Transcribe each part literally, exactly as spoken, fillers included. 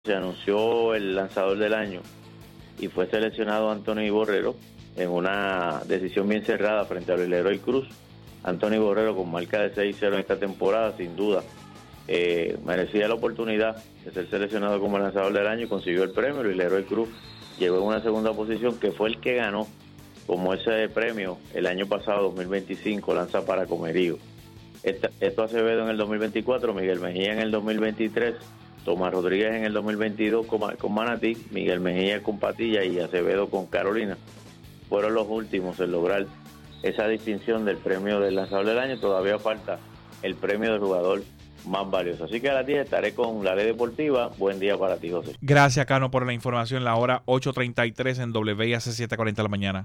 se anunció el lanzador del año y fue seleccionado Anthony Borrero en una decisión bien cerrada frente al Leroy Cruz. Anthony Borrero, con marca de seis cero en esta temporada, sin duda eh, merecía la oportunidad de ser seleccionado como lanzador del año y consiguió el premio. Y Leroy Cruz llegó en una segunda posición, que fue el que ganó como ese premio el año pasado, dos mil veinticinco, lanza para Comerío. Esta, esto Acevedo en el dos mil veinticuatro, Miguel Mejía en el dos mil veintitrés, Tomás Rodríguez en el dos mil veintidós con, con Manatí, Miguel Mejía con Patilla y Acevedo con Carolina. Fueron los últimos en lograr esa distinción del premio del lanzador del año. Todavía falta el premio del jugador más valioso. Así que a las diez estaré con la Ley Deportiva. Buen día para ti, José. Gracias, Cano, por la información. La hora ocho treinta y tres en W I A C siete cuarenta de la mañana.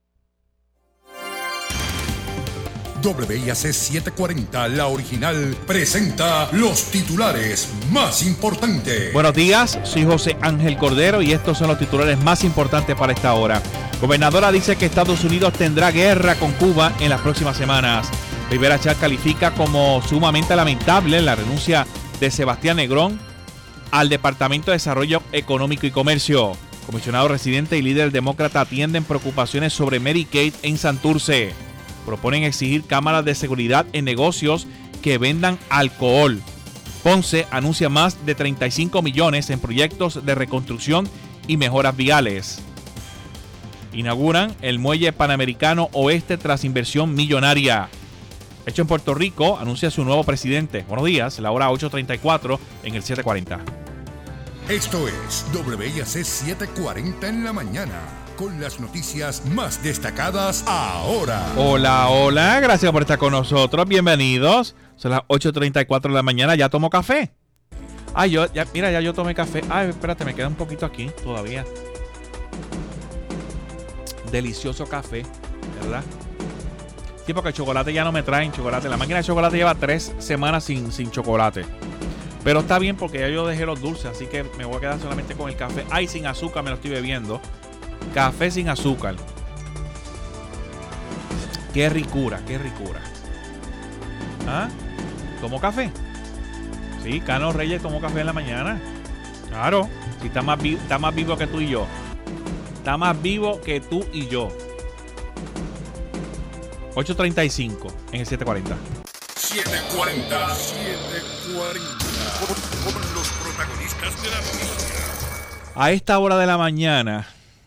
W I A C setecientos cuarenta, la original, presenta los titulares más importantes. Buenos días, soy José Ángel Cordero y estos son los titulares más importantes para esta hora. Gobernadora dice que Estados Unidos tendrá guerra con Cuba en las próximas semanas. Rivera Chat califica como sumamente lamentable la renuncia de Sebastián Negrón al Departamento de Desarrollo Económico y Comercio. Comisionado residente y líder demócrata atienden preocupaciones sobre Medicaid en Santurce. Proponen exigir cámaras de seguridad en negocios que vendan alcohol. Ponce anuncia más de treinta y cinco millones en proyectos de reconstrucción y mejoras viales. Inauguran el muelle panamericano oeste tras inversión millonaria. Hecho en Puerto Rico, anuncia su nuevo presidente. Buenos días, la hora ocho treinta y cuatro en el siete cuarenta. Esto es W I A C setecientos cuarenta en la mañana, con las noticias más destacadas ahora. Hola, hola, gracias por estar con nosotros, bienvenidos. Son las ocho treinta y cuatro de la mañana, ¿ya tomo café? Ay, yo, ya, mira, ya yo tomé café. Ay, espérate, me queda un poquito aquí todavía. Delicioso café, ¿verdad? Sí, porque el chocolate ya no me traen chocolate. La máquina de chocolate lleva tres semanas sin, sin chocolate. Pero está bien porque ya yo dejé los dulces, así que me voy a quedar solamente con el café. Ay, sin azúcar me lo estoy bebiendo. Café sin azúcar. Qué ricura, qué ricura. ¿Ah? ¿Tomó café? Sí, Cano Reyes tomó café en la mañana. Claro, si está más, vi- está más vivo que tú y yo. Está más vivo que tú y yo. ocho treinta y cinco en el siete cuarenta. setecientos cuarenta. setecientos cuarenta. Con, con los protagonistas de la noticia. A esta hora de la mañana,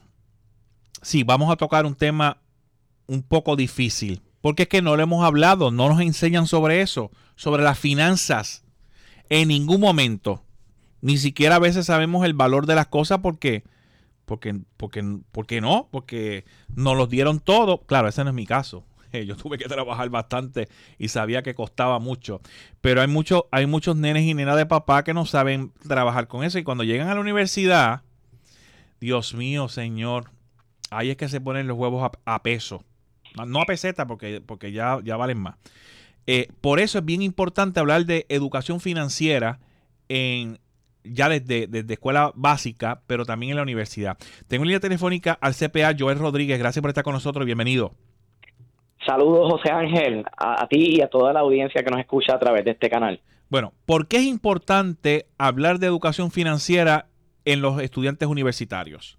sí, vamos a tocar un tema un poco difícil. Porque es que no lo hemos hablado, no nos enseñan sobre eso, sobre las finanzas. En ningún momento. Ni siquiera a veces sabemos el valor de las cosas porque, porque, porque, porque no, porque nos los dieron todo. Claro, ese no es mi caso. Yo tuve que trabajar bastante y sabía que costaba mucho. Pero hay, mucho, hay muchos nenes y nenas de papá que no saben trabajar con eso. Y cuando llegan a la universidad, Dios mío, señor, ahí es que se ponen los huevos a, a peso. No a peseta porque, porque ya, ya valen más. Eh, por eso es bien importante hablar de educación financiera en, ya desde, desde escuela básica, pero también en la universidad. Tengo en línea telefónica al C P A Joel Rodríguez. Gracias por estar con nosotros. Bienvenido. Saludos, José Ángel, a, a ti y a toda la audiencia que nos escucha a través de este canal. Bueno, ¿por qué es importante hablar de educación financiera en los estudiantes universitarios?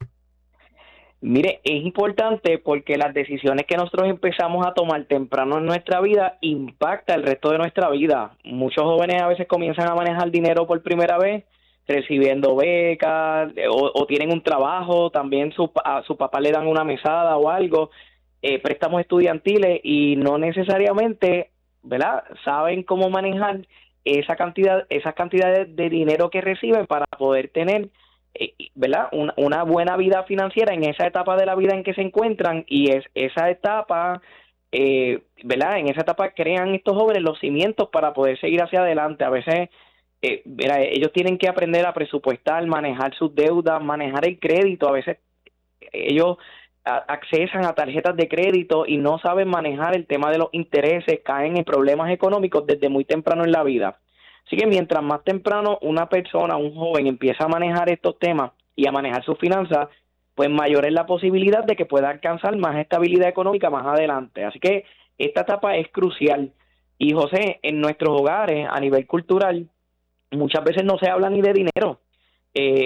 Mire, es importante porque las decisiones que nosotros empezamos a tomar temprano en nuestra vida impacta el resto de nuestra vida. Muchos jóvenes a veces comienzan a manejar dinero por primera vez, recibiendo becas o, o tienen un trabajo, también su, a su papá le dan una mesada o algo, eh, préstamos estudiantiles y no necesariamente, ¿verdad?, saben cómo manejar esa cantidad, esas cantidades de dinero que reciben para poder tener, ¿verdad?, una, una buena vida financiera en esa etapa de la vida en que se encuentran. Y es esa etapa, eh, ¿verdad?, en esa etapa crean estos jóvenes los cimientos para poder seguir hacia adelante. A veces, eh, ¿verdad?, ellos tienen que aprender a presupuestar, manejar sus deudas, manejar el crédito. A veces ellos a, accesan a tarjetas de crédito y no saben manejar el tema de los intereses, caen en problemas económicos desde muy temprano en la vida. Así que mientras más temprano una persona, un joven, empieza a manejar estos temas y a manejar sus finanzas, pues mayor es la posibilidad de que pueda alcanzar más estabilidad económica más adelante. Así que esta etapa es crucial. Y José, en nuestros hogares, a nivel cultural, muchas veces no se habla ni de dinero. eh,